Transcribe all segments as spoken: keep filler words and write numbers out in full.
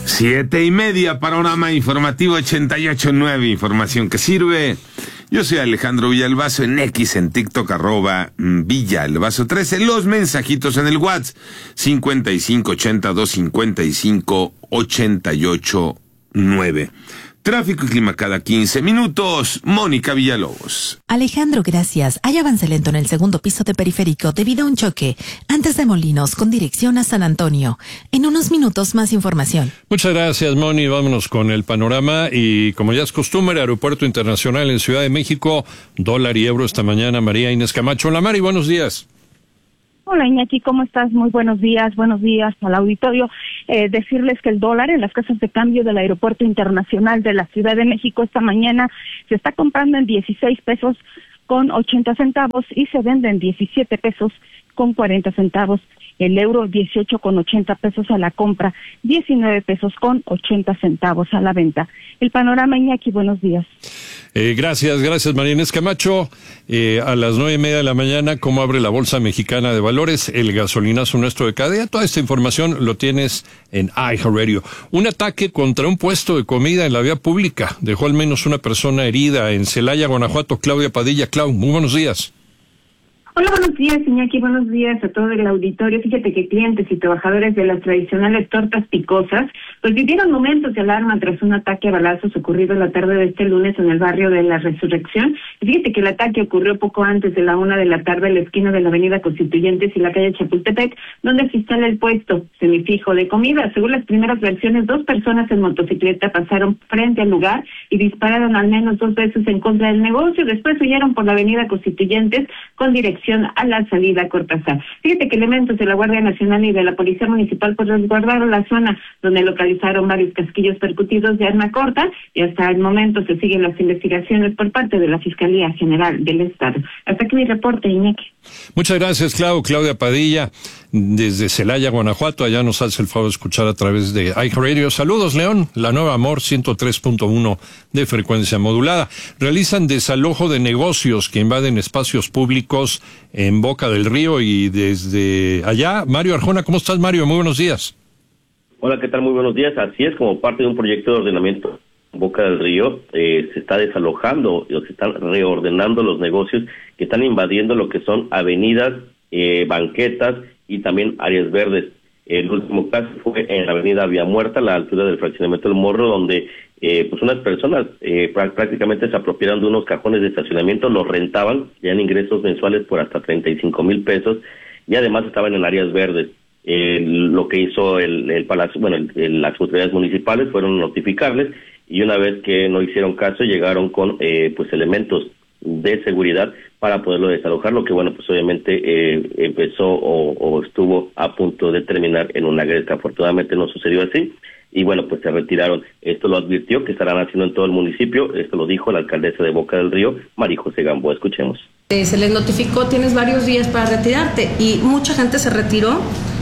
Siete y media, Panorama Informativo ochenta y ocho punto nueve, información que sirve. Yo soy Alejandro Villalbazo, en X, en TikTok, arroba Villalbazo trece. Los mensajitos en el WhatsApp, cincuenta y cinco ochenta dos cincuenta y cinco ochenta y ocho nueve. Tráfico y clima cada quince minutos. Mónica Villalobos. Alejandro, gracias. Hay avance lento en el segundo piso de Periférico debido a un choque antes de Molinos con dirección a San Antonio. En unos minutos más información. Muchas gracias, Moni. Vámonos con el panorama y, como ya es costumbre, Aeropuerto Internacional en Ciudad de México, dólar y euro esta mañana. María Inés Camacho. Hola, Mari, buenos días. Hola, Iñaki, ¿cómo estás? Muy buenos días, buenos días al auditorio. Eh, decirles que el dólar en las casas de cambio del Aeropuerto Internacional de la Ciudad de México esta mañana se está comprando en dieciséis pesos con ochenta centavos y se vende en diecisiete pesos con cuarenta centavos. El euro, dieciocho con ochenta pesos a la compra, diecinueve pesos con ochenta centavos a la venta. El panorama, Iñaki, buenos días. Eh, gracias, gracias, María Inés Camacho. Eh, a las nueve y media de la mañana, ¿cómo abre la Bolsa Mexicana de Valores? El gasolinazo nuestro de cada día. Toda esta información lo tienes en iHeartRadio. Un ataque contra un puesto de comida en la vía pública dejó al menos una persona herida en Celaya, Guanajuato. Claudia Padilla. Clau, muy buenos días. Hola, buenos días, Iñaki, buenos días a todo el auditorio. Fíjate que clientes y trabajadores de las tradicionales tortas picosas pues vivieron momentos de alarma tras un ataque a balazos ocurrido la tarde de este lunes en el barrio de La Resurrección. Y fíjate que el ataque ocurrió poco antes de la una de la tarde en la esquina de la avenida Constituyentes y la calle Chapultepec, donde se instala el puesto semifijo de comida. Según las primeras versiones, dos personas en motocicleta pasaron frente al lugar y dispararon al menos dos veces en contra del negocio. Después huyeron por la avenida Constituyentes con dirección a la salida Cortázar. Fíjate que elementos de la Guardia Nacional y de la Policía Municipal pues resguardaron la zona, donde localizaron varios casquillos percutidos de arma corta, y hasta el momento se siguen las investigaciones por parte de la Fiscalía General del Estado. Hasta aquí mi reporte, Iñaki. Muchas gracias, Clau. Claudia Padilla, desde Celaya, Guanajuato. Allá nos hace el favor de escuchar a través de iHeartRadio. Saludos, León. La Nueva Amor, ciento tres punto uno de frecuencia modulada. Realizan desalojo de negocios que invaden espacios públicos en Boca del Río, y desde allá, Mario Arjona. ¿Cómo estás, Mario? Muy buenos días. Hola, ¿qué tal? Muy buenos días. Así es, como parte de un proyecto de ordenamiento en Boca del Río, eh, se está desalojando, o se están reordenando los negocios que están invadiendo lo que son avenidas, eh, banquetas y también áreas verdes. El último caso fue en la avenida Vía Muerta, a la altura del fraccionamiento del Morro, donde eh, pues unas personas eh, prácticamente se apropiaron de unos cajones de estacionamiento, los rentaban, tenían ingresos mensuales por hasta treinta y cinco mil pesos, y además estaban en áreas verdes. Eh, lo que hizo el, el Palacio, bueno, el, el, las autoridades municipales fueron notificarles, y una vez que no hicieron caso, llegaron con eh, pues elementos de seguridad para poderlo desalojar, lo que bueno, pues obviamente eh, empezó o, o estuvo a punto de terminar en una gresca. Afortunadamente no sucedió así, y bueno, pues se retiraron. Esto lo advirtió que estarán haciendo en todo el municipio. Esto lo dijo la alcaldesa de Boca del Río, María José Gamboa. Escuchemos. Eh, se les notificó, tienes varios días para retirarte, y mucha gente se retiró.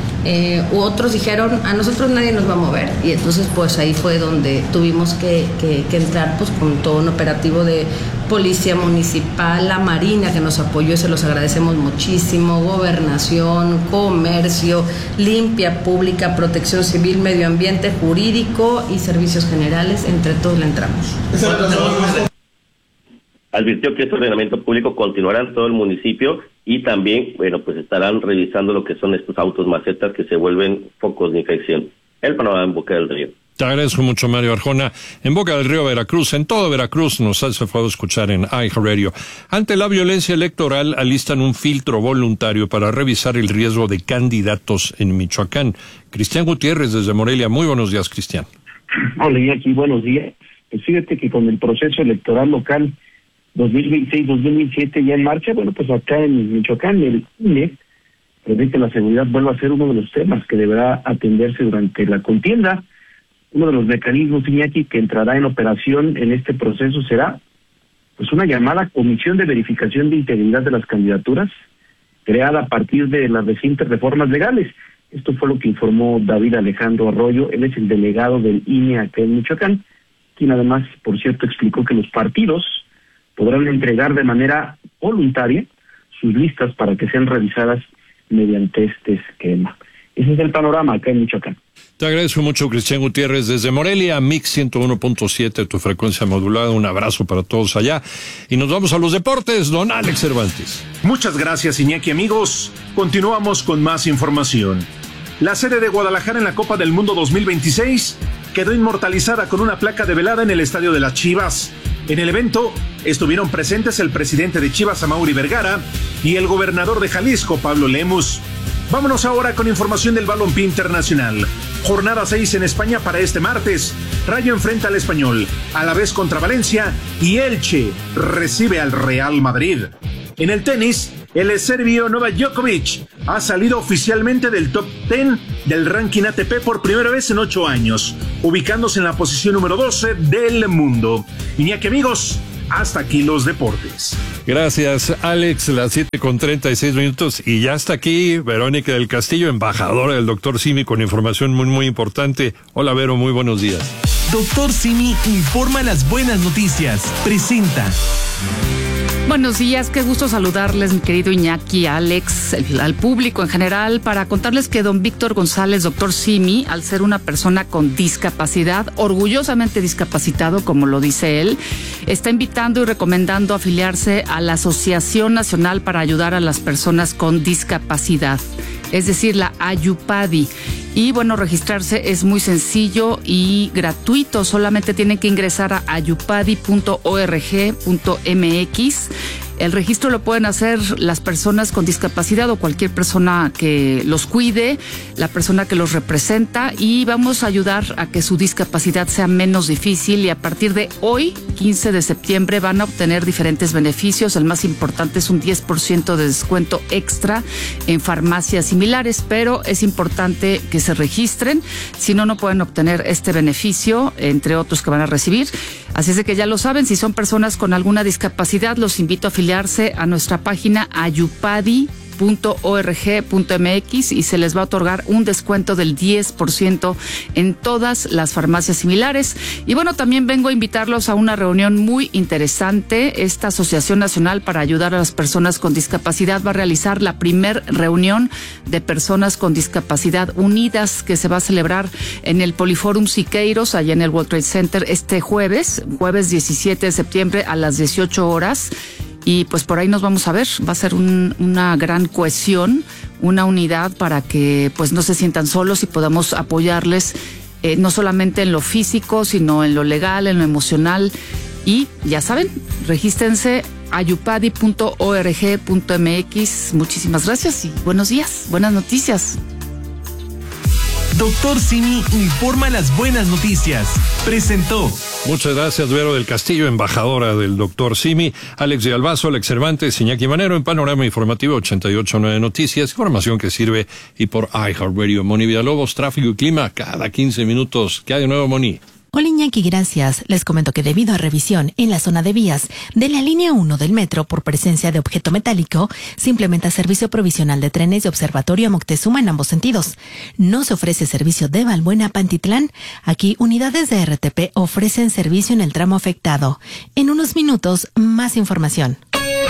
Eh, u otros dijeron, a nosotros nadie nos va a mover, y entonces pues ahí fue donde tuvimos que, que, que entrar pues con todo un operativo de Policía Municipal, la Marina que nos apoyó y se los agradecemos muchísimo, Gobernación, Comercio, Limpia Pública, Protección Civil, Medio Ambiente, Jurídico y Servicios Generales. Entre todos le entramos. Advirtió que este ordenamiento público continuará en todo el municipio, y también, bueno, pues estarán revisando lo que son estos autos macetas que se vuelven focos de infección. El panorama en Boca del Río. Te agradezco mucho, Mario Arjona. En Boca del Río, Veracruz, en todo Veracruz, nos hace favor de escuchar en iHeartRadio. Ante la violencia electoral, alistan un filtro voluntario para revisar el riesgo de candidatos en Michoacán. Cristian Gutiérrez, desde Morelia. Muy buenos días, Cristian. Hola, y aquí buenos días. Pues fíjate que con el proceso electoral local dos mil veintiséis dos mil veintisiete ya en marcha, bueno, pues acá en Michoacán el I N E prevé que la seguridad vuelva a ser uno de los temas que deberá atenderse durante la contienda. Uno de los mecanismos, Iñaki, que entrará en operación en este proceso será pues una llamada Comisión de Verificación de Integridad de las Candidaturas, creada a partir de las recientes reformas legales. Esto fue lo que informó David Alejandro Arroyo. Él es el delegado del I N E acá en Michoacán, quien además, por cierto, explicó que los partidos podrán entregar de manera voluntaria sus listas para que sean revisadas mediante este esquema. Ese es el panorama acá en Michoacán. Te agradezco mucho, Cristian Gutiérrez, desde Morelia, Mix ciento uno punto siete, tu frecuencia modulada. Un abrazo para todos allá. Y nos vamos a los deportes, don Alex Cervantes. Muchas gracias, Iñaki. Amigos, continuamos con más información. La sede de Guadalajara en la Copa del Mundo dos mil veintiséis quedó inmortalizada con una placa develada en el Estadio de las Chivas. En el evento estuvieron presentes el presidente de Chivas, Amaury Vergara, y el gobernador de Jalisco, Pablo Lemus. Vámonos ahora con información del balompié internacional. Jornada seis en España para este martes. Rayo enfrenta al Español, Alavés contra Valencia y Elche recibe al Real Madrid. En el tenis, el serbio Novak Djokovic ha salido oficialmente del top diez del ranking A T P por primera vez en ocho años, ubicándose en la posición número doce del mundo. Iñaki, amigos, hasta aquí los deportes. Gracias, Alex. Las siete con treinta y seis minutos y ya está aquí Verónica del Castillo, embajadora del doctor Simi, con información muy, muy importante. Hola, Vero, muy buenos días. doctor Simi informa las buenas noticias. Presenta. Buenos días, qué gusto saludarles, mi querido Iñaki, Alex, el, al público en general, para contarles que don Víctor González, doctor Simi, al ser una persona con discapacidad, orgullosamente discapacitado, como lo dice él, está invitando y recomendando afiliarse a la Asociación Nacional para Ayudar a las Personas con Discapacidad, es decir, la AYUPADI. Y bueno, registrarse es muy sencillo y gratuito, solamente tienen que ingresar a ayupadi punto org punto mx. El registro lo pueden hacer las personas con discapacidad o cualquier persona que los cuide, la persona que los representa, y vamos a ayudar a que su discapacidad sea menos difícil. Y a partir de hoy, quince de septiembre, van a obtener diferentes beneficios. El más importante es un diez por ciento de descuento extra en farmacias similares, pero es importante que se registren, si no, no pueden obtener este beneficio, entre otros que van a recibir. Así es de que ya lo saben, si son personas con alguna discapacidad, los invito a afiliarse a nuestra página ayupadi punto org punto mx y se les va a otorgar un descuento del diez por ciento en todas las farmacias similares. Y bueno, también vengo a invitarlos a una reunión muy interesante. Esta Asociación Nacional para Ayudar a las Personas con Discapacidad va a realizar la primer reunión de personas con discapacidad unidas, que se va a celebrar en el Poliforum Siqueiros, allá en el World Trade Center, este jueves, jueves diecisiete de septiembre a las dieciocho horas. Y pues por ahí nos vamos a ver. Va a ser un, una gran cohesión, una unidad para que pues no se sientan solos y podamos apoyarles eh, no solamente en lo físico, sino en lo legal, en lo emocional. Y ya saben, regístrense ayupadi punto org punto mx. Muchísimas gracias y buenos días, buenas noticias. doctor Simi informa las buenas noticias. Presentó. Muchas gracias, Vero del Castillo, embajadora del doctor Simi. Alex de Albazo, Alex Cervantes, Iñaki Manero en Panorama Informativo ochenta y ocho punto nueve Noticias, información que sirve, y por iHeartRadio. Moni Villalobos, tráfico y clima cada quince minutos. ¿Qué hay de nuevo, Moni? Hola, Iñaki, gracias. Les comento que debido a revisión en la zona de vías de la línea uno del metro por presencia de objeto metálico, se implementa servicio provisional de trenes de Observatorio a Moctezuma en ambos sentidos. No se ofrece servicio de Balbuena a Pantitlán. Aquí, unidades de R T P ofrecen servicio en el tramo afectado. En unos minutos, más información.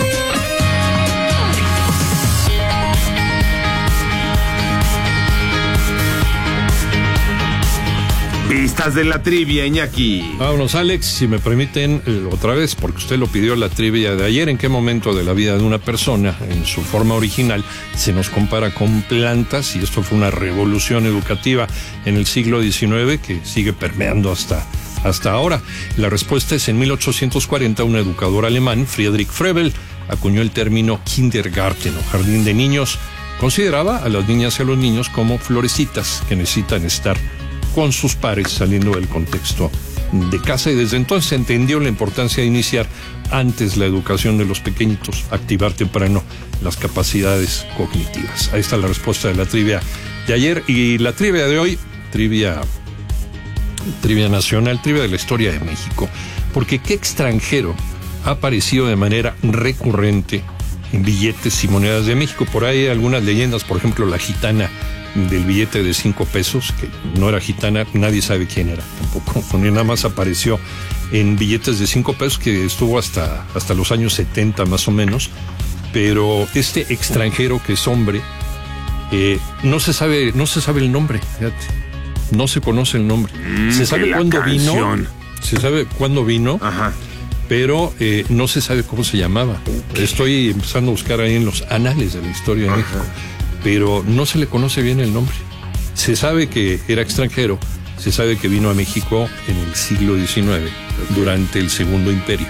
Pistas de la trivia, Iñaki. Vámonos, Alex, si me permiten, otra vez, porque usted lo pidió, la trivia de ayer. ¿En qué momento de la vida de una persona, en su forma original, se nos compara con plantas? Y esto fue una revolución educativa en el siglo diecinueve que sigue permeando hasta, hasta ahora. La respuesta es: en mil ochocientos cuarenta, un educador alemán, Friedrich Frebel, acuñó el término Kindergarten o jardín de niños. Consideraba a las niñas y a los niños como florecitas que necesitan estar con sus pares, saliendo del contexto de casa, y desde entonces se entendió la importancia de iniciar antes la educación de los pequeñitos, activar temprano las capacidades cognitivas. Ahí está la respuesta de la trivia de ayer. Y la trivia de hoy, trivia, trivia nacional, trivia de la historia de México, porque qué extranjero ha aparecido de manera recurrente en billetes y monedas de México. Por ahí hay algunas leyendas, por ejemplo, la gitana del billete de cinco pesos, que no era gitana, nadie sabe quién era tampoco, nada más apareció en billetes de cinco pesos, que estuvo hasta, hasta los años setenta más o menos. Pero este extranjero, que es hombre, Eh, no se sabe, no se sabe el nombre, fíjate. No se conoce el nombre. Mm, se sabe cuándo vino. Se sabe cuándo vino. Ajá. Pero eh, no se sabe cómo se llamaba. Estoy empezando a buscar ahí en los anales de la historia de Ajá. México. Pero no se le conoce bien el nombre. Se sabe que era extranjero. Se sabe que vino a México en el siglo diecinueve, durante el Segundo Imperio.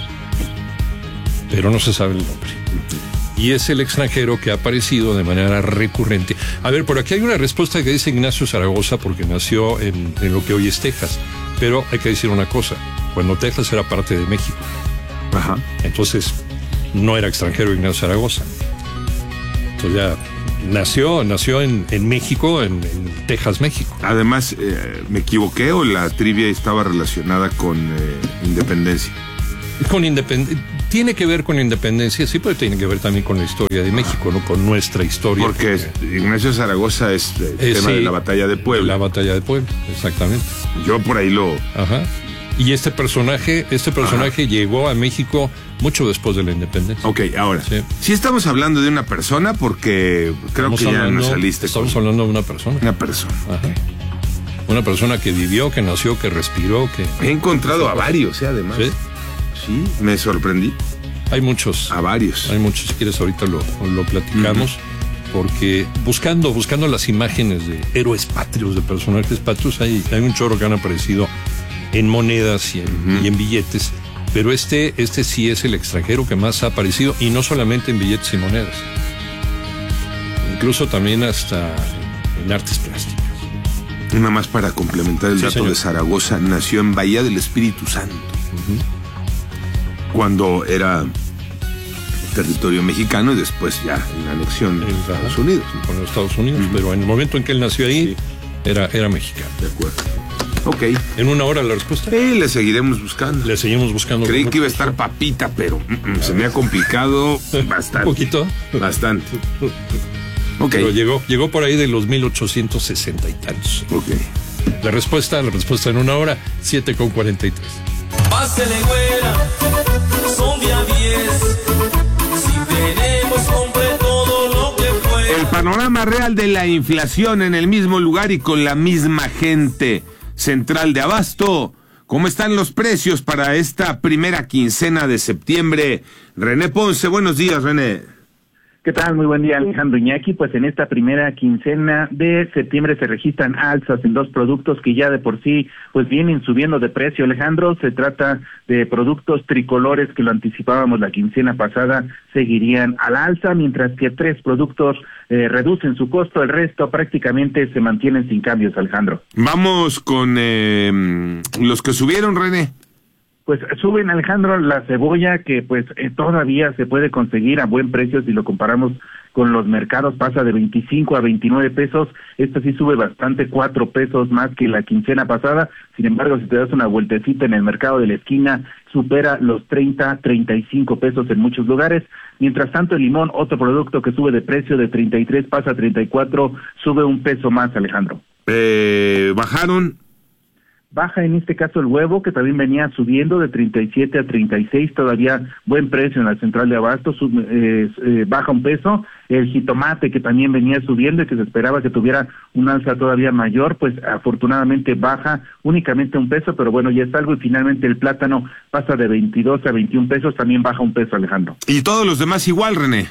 Pero no se sabe el nombre. Y es el extranjero que ha aparecido de manera recurrente. A ver, por aquí hay una respuesta que dice Ignacio Zaragoza, porque nació en, en lo que hoy es Texas. Pero hay que decir una cosa, cuando Texas era parte de México. Ajá. Entonces, no era extranjero Ignacio Zaragoza. Entonces ya nació, nació en, en México, en, en Texas, México. Además, eh, ¿me equivoqué o la trivia estaba relacionada con eh, independencia? Con independencia. Tiene que ver con independencia, sí, pero tiene que ver también con la historia de México, ¿no? Con nuestra historia. Porque, porque Ignacio Zaragoza es el eh, tema sí, de la batalla de Puebla. La batalla de Puebla, exactamente. Yo por ahí lo... Ajá. Y este personaje, este personaje Ajá. llegó a México mucho después de la independencia. Ok, ahora, sí, sí estamos hablando de una persona porque creo estamos que ya hablando, nos saliste. Estamos con... hablando de una persona. Una persona. Ajá. Una persona que vivió, que nació, que respiró, que... He encontrado a varios, ¿eh? Además. Sí. Sí, me sorprendí. Hay muchos. A varios. Hay muchos, si quieres ahorita lo, lo platicamos, uh-huh. porque buscando, buscando las imágenes de héroes patrios, de personajes patrios, hay, hay un chorro que han aparecido en monedas y en, uh-huh. y en billetes, pero este, este sí es el extranjero que más ha aparecido, y no solamente en billetes y monedas, incluso también hasta en artes plásticas. Nada más para complementar el sí, dato señor. de Zaragoza, nació en Bahía del Espíritu Santo. Uh-huh. Cuando era territorio mexicano y después ya en la anexión de Estados Unidos. Con los Estados Unidos, uh-huh. pero en el momento en que él nació ahí, sí. era, era mexicano. De acuerdo. Ok. ¿En una hora la respuesta? Sí, le seguiremos buscando. Le seguimos buscando. Creí que iba a estar papita, pero mm, se me ha complicado bastante. ¿Un poquito? Bastante. Ok. Pero llegó, llegó por ahí de los mil ochocientos sesenta y tantos. Ok. La respuesta, la respuesta en una hora, siete con cuarenta y tres. Pásele, güera, son día diez. Si tenemos, compre todo lo que pueda. El panorama real de la inflación en el mismo lugar y con la misma gente. Central de Abasto. ¿Cómo están los precios para esta primera quincena de septiembre? René Ponce, buenos días, René. ¿Qué tal? Muy buen día, Alejandro Iñaki. Pues en esta primera quincena de septiembre se registran alzas en dos productos que ya de por sí pues vienen subiendo de precio, Alejandro. Se trata de productos tricolores que lo anticipábamos la quincena pasada, seguirían al alza, mientras que tres productos eh, reducen su costo, el resto prácticamente se mantienen sin cambios, Alejandro. Vamos con eh, los que subieron, René. Pues suben, Alejandro, la cebolla que pues eh, todavía se puede conseguir a buen precio si lo comparamos con los mercados, pasa de veinticinco a veintinueve pesos, esta sí sube bastante, cuatro pesos más que la quincena pasada, sin embargo, si te das una vueltecita en el mercado de la esquina, supera los treinta, treinta y cinco pesos en muchos lugares, mientras tanto el limón, otro producto que sube de precio de treinta y tres, pasa a treinta y cuatro, sube un peso más, Alejandro. Eh, ¿bajaron? Baja en este caso el huevo, que también venía subiendo de treinta y siete a treinta y seis, todavía buen precio en la central de abasto, sub, eh, eh, baja un peso. El jitomate, que también venía subiendo y que se esperaba que tuviera un alza todavía mayor, pues afortunadamente baja únicamente un peso, pero bueno, ya es algo. Y finalmente el plátano pasa de veintidós a veintiún pesos, también baja un peso, Alejandro. ¿Y todos los demás igual, René?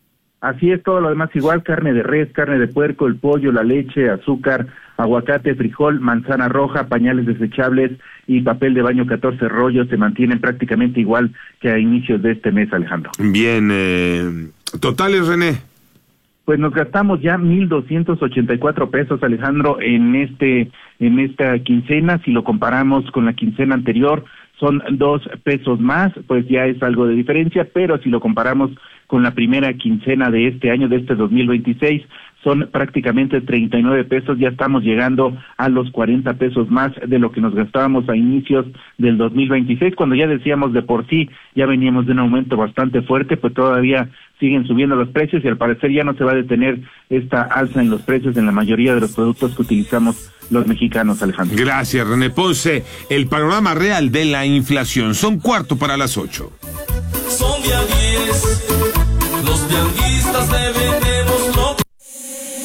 Así es, todo lo demás igual, carne de res, carne de puerco, el pollo, la leche, azúcar, aguacate, frijol, manzana roja, pañales desechables y papel de baño catorce rollos se mantienen prácticamente igual que a inicios de este mes, Alejandro. Bien, eh, totales, René. Pues nos gastamos ya mil doscientos ochenta y cuatro pesos, Alejandro, en este en esta quincena. Si lo comparamos con la quincena anterior, son dos pesos más, pues ya es algo de diferencia, pero si lo comparamos con la primera quincena de este año, de este dos mil veintiséis, son prácticamente treinta y nueve pesos, ya estamos llegando a los cuarenta pesos más de lo que nos gastábamos a inicios del dos mil veintiséis, cuando ya decíamos de por sí, ya veníamos de un aumento bastante fuerte, pues todavía siguen subiendo los precios y al parecer ya no se va a detener esta alza en los precios en la mayoría de los productos que utilizamos los mexicanos, Alejandro. Gracias, René Ponce. El panorama real de la inflación. Son cuarto para las ocho. Son día diez, los tianguistas le vendemos lo...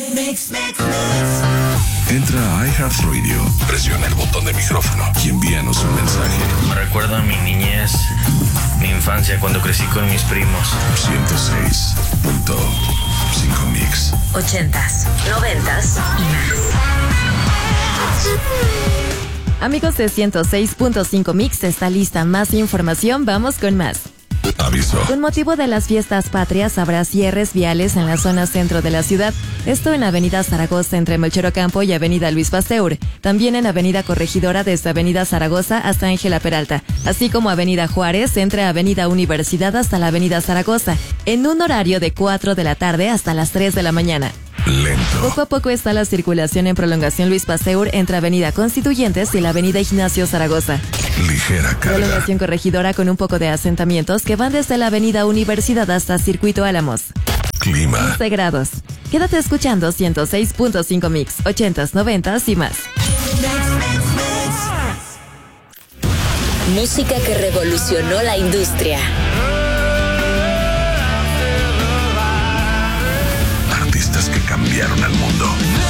Entra a iHeartRadio, presiona el botón de micrófono y envíanos un mensaje. Me recuerda a mi niñez, mi infancia cuando crecí con mis primos. ciento seis punto cinco Mix. Ochentas, noventas y más. Amigos de ciento seis punto cinco Mix, está lista más información, vamos con más. Aviso. Con motivo de las fiestas patrias habrá cierres viales en la zona centro de la ciudad. Esto en Avenida Zaragoza entre Melchor Ocampo y Avenida Luis Pasteur. También en Avenida Corregidora desde Avenida Zaragoza hasta Ángela Peralta. Así como Avenida Juárez entre Avenida Universidad hasta la Avenida Zaragoza. En un horario de cuatro de la tarde hasta las tres de la mañana. Lento. Poco a poco está la circulación en prolongación Luis Pasteur entre Avenida Constituyentes y la Avenida Ignacio Zaragoza. Ligera carga. Prolongación Corregidora con un poco de asentamientos que van desde la Avenida Universidad hasta Circuito Álamos. Clima. quince grados. Quédate escuchando ciento seis punto cinco Mix, ochentas, noventas y más. Música que revolucionó la industria. Artistas que cambiaron al mundo.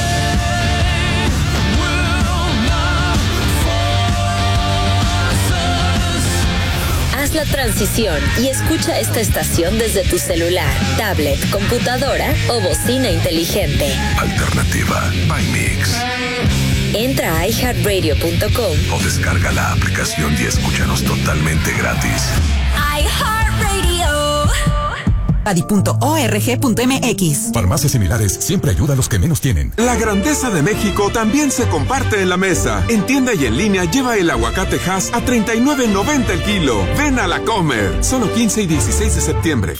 Haz la transición y escucha esta estación desde tu celular, tablet, computadora o bocina inteligente. Alternativa by Mix. Entra a i heart radio punto com o descarga la aplicación y escúchanos totalmente gratis. iHeartRadio. Adi punto org punto mx. Farmacias similares siempre ayudan a los que menos tienen. La grandeza de México también se comparte en la mesa. En tienda y en línea lleva el aguacate Hass a treinta y nueve noventa el kilo. Ven a la comer. Solo quince y dieciséis de septiembre.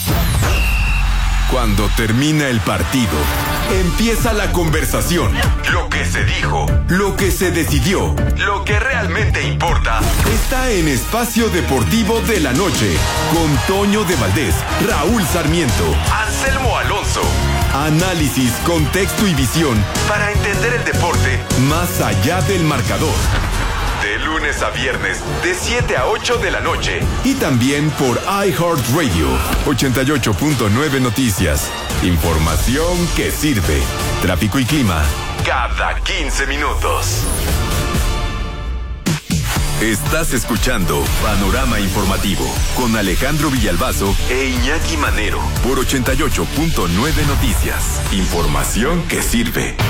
Cuando termina el partido, empieza la conversación. Lo que se dijo, lo que se decidió, lo que realmente importa, está en Espacio Deportivo de la Noche, con Toño de Valdés, Raúl Sarmiento, Anselmo Alonso. Análisis, contexto y visión para entender el deporte más allá del marcador. De lunes a viernes, de siete a ocho de la noche. Y también por iHeartRadio, ochenta y ocho punto nueve Noticias. Información que sirve. Tráfico y clima cada quince minutos. Estás escuchando Panorama Informativo con Alejandro Villalbazo e Iñaki Manero por ochenta y ocho punto nueve Noticias. Información que sirve.